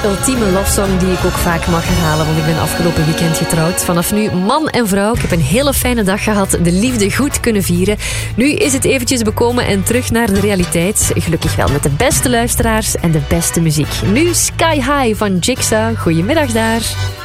ultieme love song die ik ook vaak mag herhalen, want ik ben afgelopen weekend getrouwd. Vanaf nu man en vrouw. Ik heb een hele fijne dag gehad, de liefde goed kunnen vieren. Nu is het eventjes bekomen en terug naar de realiteit. Gelukkig wel met de beste luisteraars en de beste muziek. Nu Sky High van Jigsaw. Goedemiddag daar.